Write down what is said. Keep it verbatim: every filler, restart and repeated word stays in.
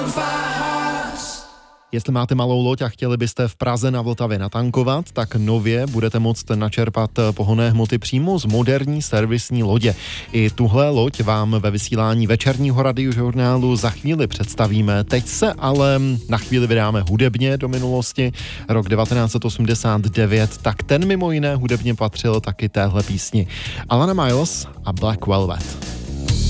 Jestli máte malou loď a chtěli byste v Praze na Vltavě natankovat, tak nově budete moct načerpat pohonné hmoty přímo z moderní servisní lodě. I tuhle loď vám ve vysílání večerního radiožurnálu za chvíli představíme. Teď se ale na chvíli vydáme hudebně do minulosti. Rok devatenáct set osmdesát devět, tak ten mimo jiné hudebně patřil taky téhle písni. Alana Miles a Black Velvet.